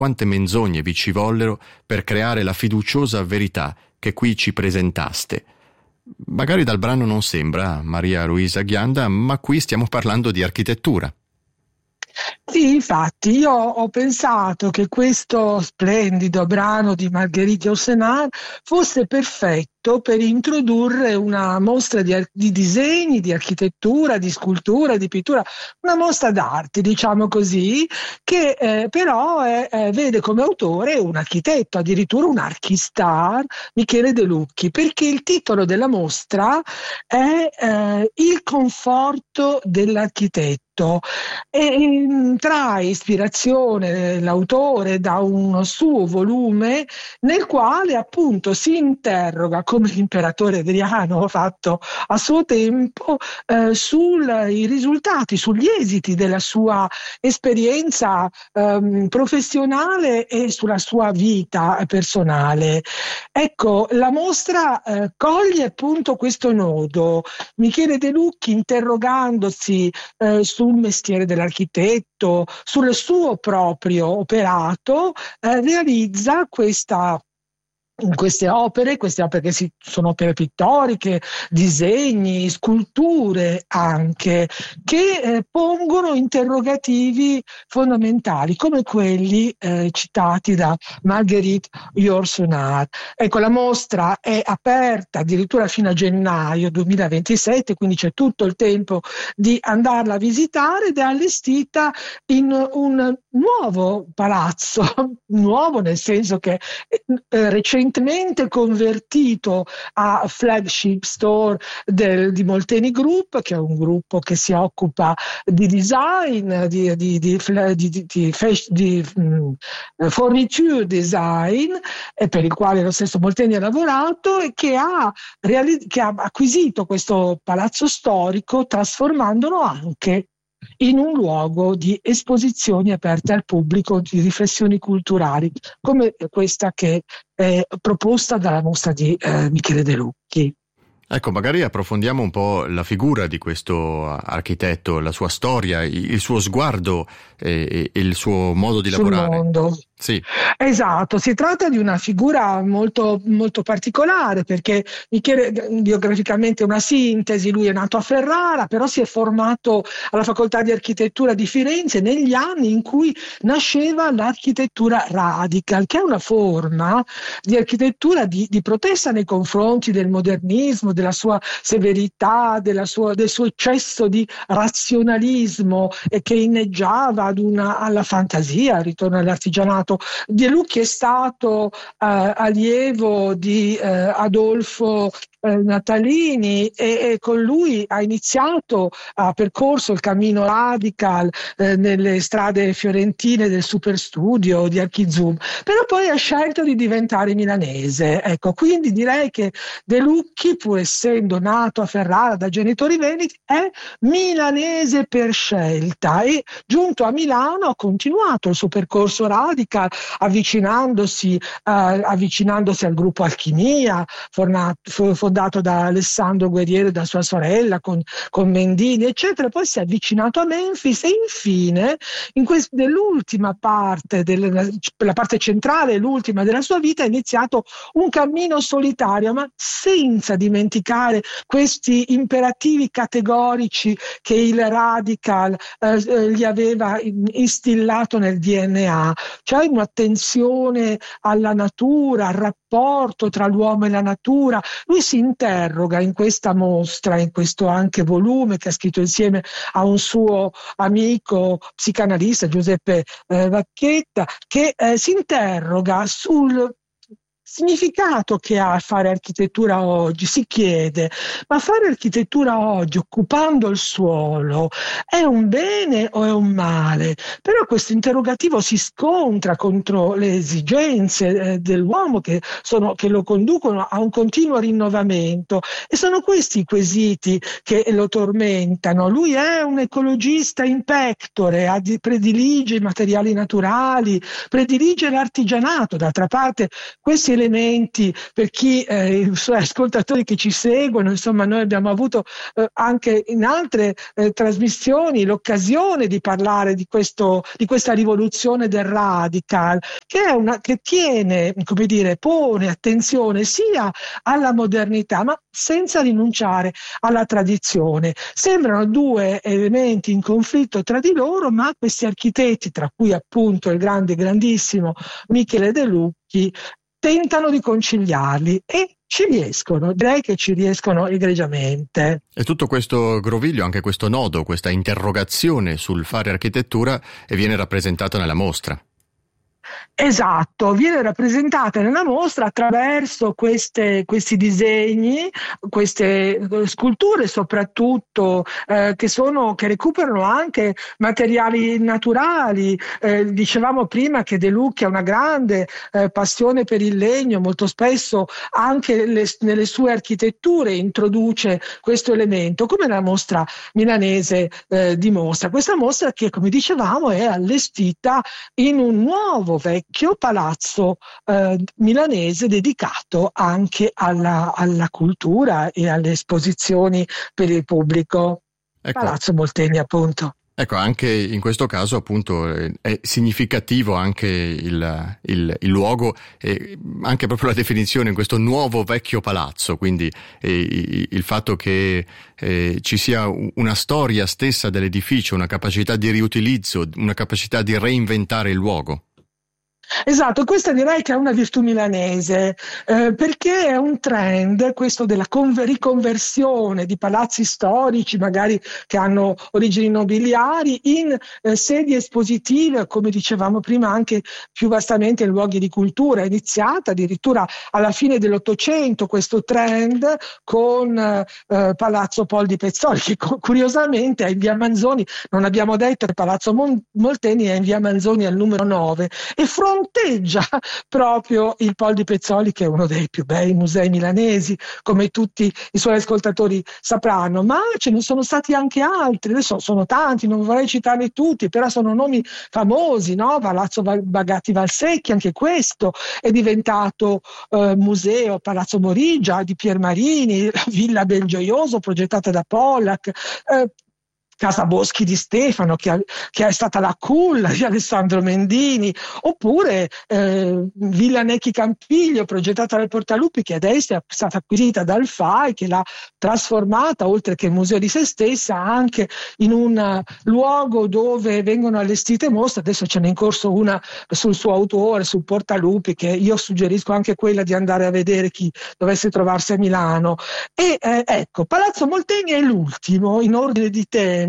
quante menzogne vi ci vollero per creare la fiduciosa verità che qui ci presentaste. Magari dal brano non sembra, Maria Luisa Ghianda, ma qui stiamo parlando di architettura. Sì, infatti io ho pensato che questo splendido brano di Marguerite Yourcenar fosse perfetto per introdurre una mostra di disegni, di architettura, di scultura, di pittura, una mostra d'arte, diciamo così, che però vede come autore un architetto, addirittura un archistar, Michele De Lucchi, perché il titolo della mostra è Il conforto dell'architetto. E trae ispirazione l'autore da uno suo volume nel quale appunto si interroga, come l'imperatore Adriano ha fatto a suo tempo, sui risultati, sugli esiti della sua esperienza professionale e sulla sua vita personale. Ecco, la mostra coglie appunto questo nodo. Michele De Lucchi, interrogandosi sul mestiere dell'architetto, sul suo proprio operato, realizza queste opere che sono opere pittoriche, disegni, sculture anche, che pongono interrogativi fondamentali come quelli citati da Marguerite Yourcenar. Ecco, la mostra è aperta addirittura fino a gennaio 2027, quindi c'è tutto il tempo di andarla a visitare, ed è allestita in un nuovo palazzo, nuovo nel senso che recentemente convertito a flagship store di Molteni Group, che è un gruppo che si occupa di design, di forniture design, e per il quale lo stesso Molteni ha lavorato, e che ha acquisito questo palazzo storico trasformandolo anche in un luogo di esposizioni aperte al pubblico, di riflessioni culturali, come questa che è proposta dalla mostra di Michele De Lucchi. Ecco, magari approfondiamo un po' la figura di questo architetto, la sua storia, il suo sguardo e il suo modo di lavorare. Sul mondo. Sì. Esatto, si tratta di una figura molto, molto particolare, perché Michele biograficamente è una sintesi. Lui è nato a Ferrara, però si è formato alla Facoltà di Architettura di Firenze negli anni in cui nasceva l'architettura radical, che è una forma di architettura di protesta nei confronti del modernismo, della sua severità, del suo eccesso di razionalismo, e che inneggiava alla fantasia, al ritorno all'artigianato. De Lucchi è stato allievo di Adolfo Natalini, e con lui ha percorso il cammino radical nelle strade fiorentine del Super Studio di Archizoom, però poi ha scelto di diventare milanese. Ecco, quindi direi che De Lucchi, pur essendo nato a Ferrara da genitori veneti, è milanese per scelta, e giunto a Milano ha continuato il suo percorso radical, avvicinandosi al gruppo Alchimia, fondato da Alessandro Guerriero e da sua sorella, con Mendini, eccetera. Poi si è avvicinato a Memphis, e infine, nell'ultima parte, la parte centrale, l'ultima della sua vita, ha iniziato un cammino solitario, ma senza dimenticare questi imperativi categorici che il radical gli aveva instillato nel DNA, cioè un'attenzione alla natura, al rapporto tra l'uomo e la natura. Lui si interroga in questa mostra, in questo anche volume che ha scritto insieme a un suo amico psicanalista, Giuseppe Vacchetta, che si interroga sul significato che ha fare architettura oggi. Si chiede: ma fare architettura oggi occupando il suolo è un bene o è un male? Però questo interrogativo si scontra contro le esigenze dell'uomo, che lo conducono a un continuo rinnovamento, e sono questi i quesiti che lo tormentano. Lui è un ecologista in pectore, predilige i materiali naturali, predilige l'artigianato. D'altra parte questi elementi per chi, i suoi ascoltatori che ci seguono. Insomma, noi abbiamo avuto anche in altre trasmissioni l'occasione di parlare di questa rivoluzione del radical, che tiene, come dire, pone attenzione sia alla modernità, ma senza rinunciare alla tradizione. Sembrano due elementi in conflitto tra di loro, ma questi architetti, tra cui appunto il grandissimo Michele De Lucchi, tentano di conciliarli e ci riescono, direi che ci riescono egregiamente. E tutto questo groviglio, anche questo nodo, questa interrogazione sul fare architettura viene rappresentato nella mostra. Esatto, viene rappresentata nella mostra attraverso questi disegni, queste sculture soprattutto che recuperano anche materiali naturali. Dicevamo prima che De Lucchi ha una grande passione per il legno, molto spesso anche nelle sue architetture introduce questo elemento, come la mostra milanese dimostra. Questa mostra che, come dicevamo, è allestita in un nuovo vecchio palazzo milanese dedicato anche alla cultura e alle esposizioni per il pubblico. Ecco. Palazzo Molteni, appunto. Ecco, anche in questo caso appunto è significativo anche il luogo e anche proprio la definizione in questo nuovo vecchio palazzo, quindi il fatto che ci sia una storia stessa dell'edificio, una capacità di riutilizzo, una capacità di reinventare il luogo. Esatto, questa direi che è una virtù milanese, perché è un trend questo della riconversione di palazzi storici, magari che hanno origini nobiliari, in sedi espositive, come dicevamo prima, anche più vastamente in luoghi di cultura. È iniziata addirittura alla fine dell'Ottocento questo trend con Palazzo Pol di Pezzoli, che curiosamente è in via Manzoni. Non abbiamo detto che Palazzo Molteni è in via Manzoni al numero 9 e fronteggia proprio il Pol di Pezzoli, che è uno dei più bei musei milanesi, come tutti i suoi ascoltatori sapranno, ma ce ne sono stati anche altri, adesso sono tanti, non vorrei citarli tutti, però sono nomi famosi, no? Palazzo Bagatti Valsecchi, anche questo è diventato museo. Palazzo Morigia di Pier Marini, la Villa Belgioioso progettata da Pollack, Casa Boschi di Stefano, che è stata la culla di Alessandro Mendini, oppure Villa Necchi Campiglio, progettata dal Portaluppi, che adesso è stata acquisita dal FAI, che l'ha trasformata, oltre che museo di se stessa, anche in un luogo dove vengono allestite mostre. Adesso ce n'è in corso una sul suo autore, sul Portaluppi, che io suggerisco anche quella di andare a vedere chi dovesse trovarsi a Milano. E ecco, Palazzo Molteni è l'ultimo in ordine di tempo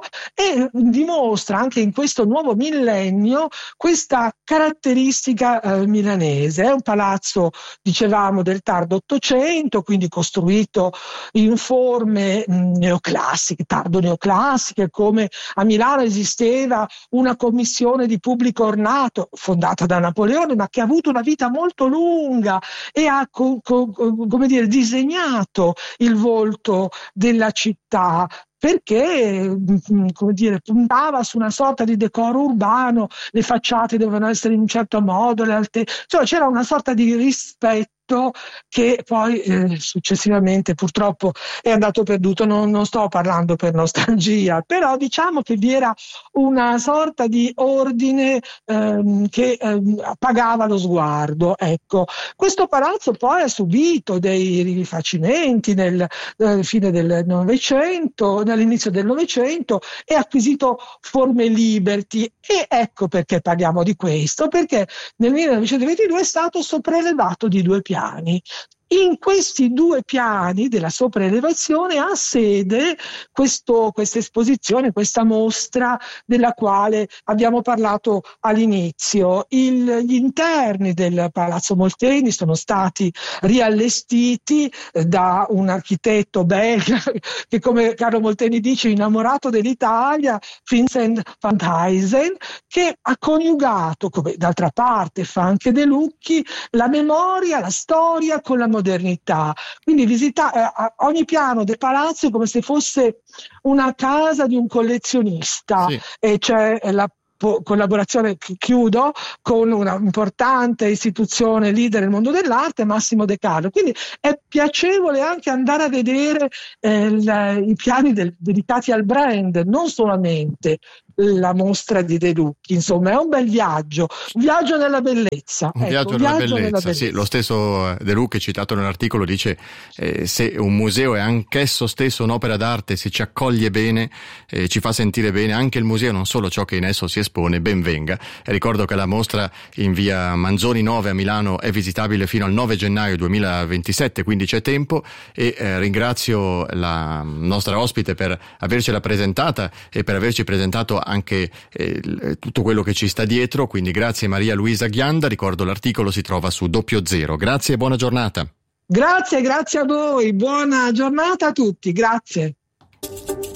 e dimostra anche in questo nuovo millennio questa caratteristica milanese. È un palazzo, dicevamo, del tardo Ottocento, quindi costruito in forme neoclassiche, tardo neoclassiche, come a Milano esisteva una commissione di pubblico ornato fondata da Napoleone, ma che ha avuto una vita molto lunga e ha come dire, disegnato il volto della città, perché, come dire, puntava su una sorta di decoro urbano, le facciate dovevano essere in un certo modo, cioè c'era una sorta di rispetto che poi successivamente purtroppo è andato perduto. Non sto parlando per nostalgia, però diciamo che vi era una sorta di ordine che pagava lo sguardo. Ecco, questo palazzo poi ha subito dei rifacimenti nel fine del Novecento, all'inizio del Novecento, e ha acquisito forme liberty, e ecco perché parliamo di questo, perché nel 1922 è stato sopraelevato di 2 piani. In questi 2 piani della sopraelevazione ha sede questa esposizione, questa mostra della quale abbiamo parlato all'inizio. Gli interni del Palazzo Molteni sono stati riallestiti da un architetto belga che, come Carlo Molteni dice, innamorato dell'Italia, Vincent van Huysen, che ha coniugato, come d'altra parte fa anche De Lucchi, la memoria, la storia con la modernità. Quindi ogni piano del palazzo è come se fosse una casa di un collezionista, sì. E c'è la collaborazione, chiudo, con una importante istituzione leader nel mondo dell'arte, Massimo De Carlo. Quindi è piacevole anche andare a vedere i piani dedicati al brand, non solamente la mostra di De Lucchi. Insomma, è un bel viaggio, un viaggio nella bellezza. Un viaggio nella bellezza. Sì, lo stesso De Lucchi, citato nell'articolo, dice se un museo è anch'esso stesso un'opera d'arte, se ci accoglie bene, ci fa sentire bene, anche il museo, non solo ciò che in esso si espone, ben venga. Ricordo che la mostra in via Manzoni 9 a Milano è visitabile fino al 9 gennaio 2027, quindi c'è tempo, e ringrazio la nostra ospite per avercela presentata e per averci presentato anche tutto quello che ci sta dietro, quindi grazie Maria Luisa Ghianda. Ricordo l'articolo si trova su Zero. Grazie e buona giornata. Grazie a voi, buona giornata a tutti, grazie.